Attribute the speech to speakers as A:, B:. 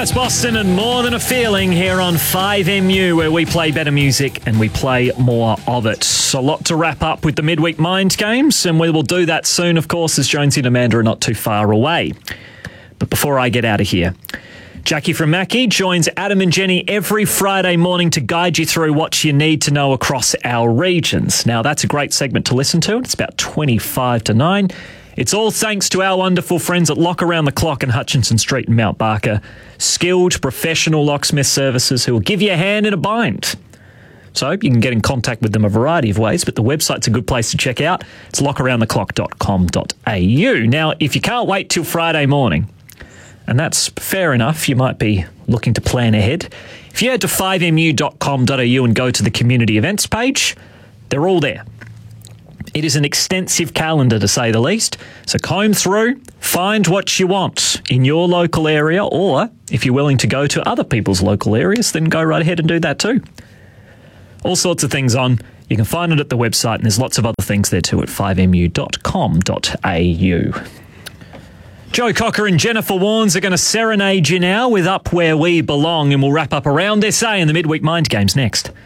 A: It's Boston and More Than a Feeling here on 5MU, where we play better music and we play more of it. A lot to wrap up with the midweek mind games, and we will do that soon, of course, as Jonesy and Amanda are not too far away. But before I get out of here, Jackie from Mackie joins Adam and Jenny every Friday morning to guide you through what you need to know across our regions. Now, that's a great segment to listen to. It's about 25 to 9. It's all thanks to our wonderful friends at Lock Around the Clock in Hutchinson Street in Mount Barker. Skilled professional locksmith services who will give you a hand in a bind. So you can get in contact with them a variety of ways, but the website's a good place to check out. It's lockaroundtheclock.com.au. Now, if you can't wait till Friday morning, and that's fair enough, you might be looking to plan ahead. If you head to 5mu.com.au and go to the community events page, they're all there. It is an extensive calendar, to say the least. So comb through, find what you want in your local area, or if you're willing to go to other people's local areas, then go right ahead and do that too. All sorts of things on. You can find it at the website, and there's lots of other things there too at 5mu.com.au. Joe Cocker and Jennifer Warnes are going to serenade you now with Up Where We Belong, and we'll wrap up Around SA in the Midweek Mind Games next.